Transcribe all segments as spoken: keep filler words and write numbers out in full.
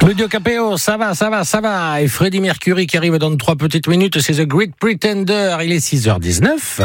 Claudio Capéo, ça va, ça va, ça va. Et Freddie Mercury qui arrive dans trois petites minutes, c'est The Great Pretender. Il est six heures dix-neuf.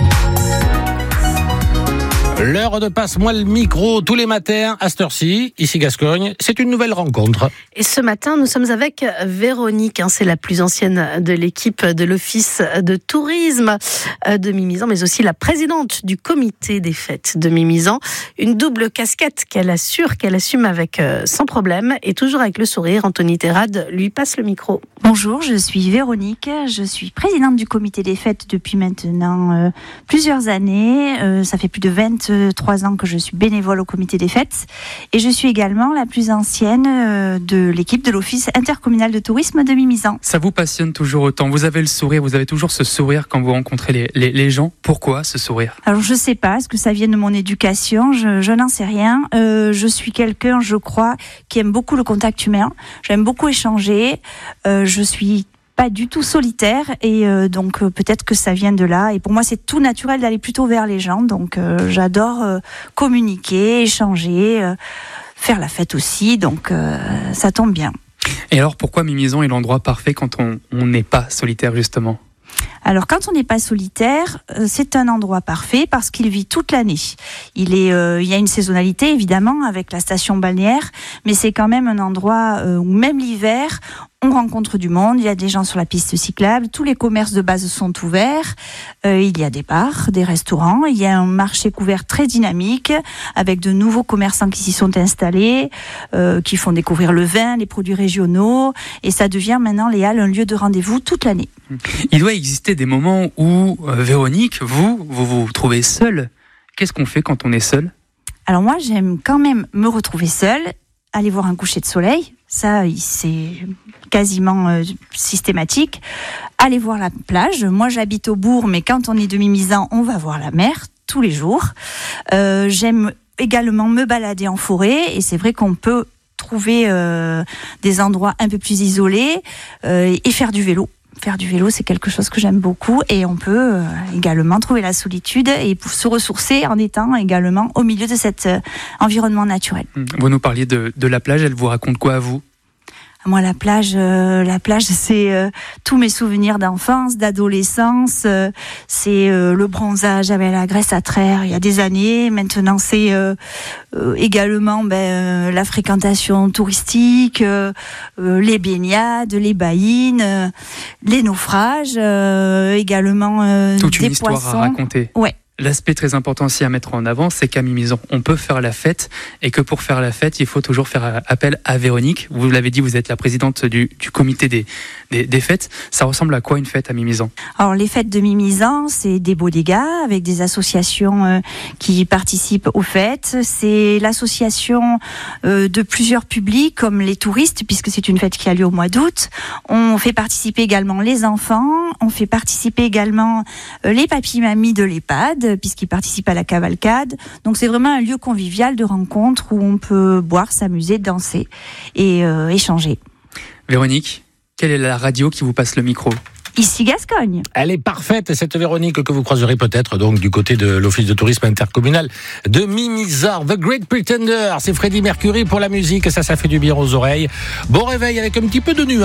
L'heure de passe-moi le micro tous les matins à cette heure-ci, ici Gascogne. C'est une nouvelle rencontre. Et ce matin, nous sommes avec Véronique. Hein, c'est la plus ancienne de l'équipe de l'Office de tourisme de Mimizan, mais aussi la présidente du comité des fêtes de Mimizan. Une double casquette qu'elle assure, qu'elle assume avec euh, sans problème et toujours avec le sourire. Anthony Terrade lui passe le micro. Bonjour, je suis Véronique. Je suis présidente du comité des fêtes depuis maintenant euh, plusieurs années. Euh, ça fait plus de vingt-trois ans que je suis bénévole au comité des fêtes et je suis également la plus ancienne euh, de l'équipe de l'Office intercommunal de tourisme de Mimizan. Ça vous passionne toujours autant. Vous avez le sourire, vous avez toujours ce sourire quand vous rencontrez les, les, les gens. Pourquoi ce sourire ? Alors je sais pas, est-ce que ça vient de mon éducation ? Je, je n'en sais rien. Euh, je suis quelqu'un, je crois, qui aime beaucoup le contact humain. J'aime beaucoup échanger. Euh, je suis pas du tout solitaire et euh, donc euh, peut-être que ça vient de là. Et pour moi, c'est tout naturel d'aller plutôt vers les gens. Donc euh, j'adore euh, communiquer, échanger, euh, faire la fête aussi. Donc euh, ça tombe bien. Et alors pourquoi Mimizan est l'endroit parfait quand on on n'est pas solitaire justement ? Alors quand on n'est pas solitaire, euh, c'est un endroit parfait parce qu'il vit toute l'année. Il est, euh, il y a une saisonnalité évidemment avec la station balnéaire, mais c'est quand même un endroit euh, où même l'hiver, on rencontre du monde, il y a des gens sur la piste cyclable, tous les commerces de base sont ouverts, euh, il y a des bars, des restaurants, il y a un marché couvert très dynamique avec de nouveaux commerçants qui s'y sont installés, euh, qui font découvrir le vin, les produits régionaux, et ça devient maintenant, les Halles, un lieu de rendez-vous toute l'année. Il doit exister des moments où, euh, Véronique, vous, vous vous trouvez seule. Qu'est-ce qu'on fait quand on est seul ? Alors moi, j'aime quand même me retrouver seule, aller voir un coucher de soleil. Ça, c'est quasiment euh, systématique. Aller voir la plage. Moi, j'habite au bourg, mais quand on est de Mimizan, on va voir la mer tous les jours. Euh, j'aime également me balader en forêt, et c'est vrai qu'on peut trouver euh, des endroits un peu plus isolés euh, et faire du vélo. Faire du vélo, c'est quelque chose que j'aime beaucoup et on peut euh, également trouver la solitude et pour se ressourcer en étant également au milieu de cet euh, environnement naturel. Vous nous parliez de, de la plage, elle vous raconte quoi à vous ? Moi, la plage, euh, la plage, c'est euh, tous mes souvenirs d'enfance, d'adolescence. Euh, c'est euh, le bronzage avec la graisse à traire il y a des années. Maintenant, c'est euh, euh, également ben, euh, la fréquentation touristique, euh, euh, les baignades, les baïnes, euh, les naufrages, euh, également euh, Toute des une histoire poissons. à raconter. Ouais. L'aspect très important aussi à mettre en avant, c'est qu'à Mimizan, on peut faire la fête et que pour faire la fête, il faut toujours faire appel à Véronique. Vous l'avez dit, vous êtes la présidente du, du comité des, des, des fêtes. Ça ressemble à quoi une fête à Mimizan ? Alors les fêtes de Mimizan, c'est des bodegas avec des associations euh, qui participent aux fêtes. C'est l'association euh, de plusieurs publics comme les touristes, puisque c'est une fête qui a lieu au mois d'août. On fait participer également les enfants. On fait participer également euh, les papis-mamies de l'EHPAD, puisqu'ils participent à la cavalcade. Donc c'est vraiment un lieu convivial de rencontre où on peut boire, s'amuser, danser et euh, échanger. Véronique, quelle est la radio qui vous passe le micro ? Ici Gascogne. Elle est parfaite, cette Véronique que vous croiserez peut-être donc du côté de l'Office de tourisme intercommunal de Mimizan. The Great Pretender, c'est Freddie Mercury pour la musique, ça, ça fait du bien aux oreilles. Bon réveil avec un petit peu de nuages.